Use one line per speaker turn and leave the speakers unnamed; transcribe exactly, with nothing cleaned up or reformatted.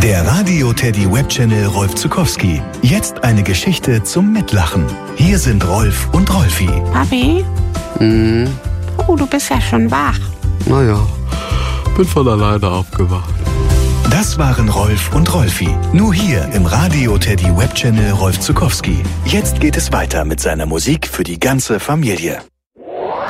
Der Radio Teddy Webchannel Rolf Zuckowski. Jetzt eine Geschichte zum Mitlachen. Hier sind Rolf und Rolfi.
Papi?
Mhm.
Oh, du bist ja schon wach.
Naja, bin von alleine aufgewacht.
Das waren Rolf und Rolfi. Nur hier im Radio Teddy Webchannel Rolf Zuckowski. Jetzt geht es weiter mit seiner Musik für die ganze Familie.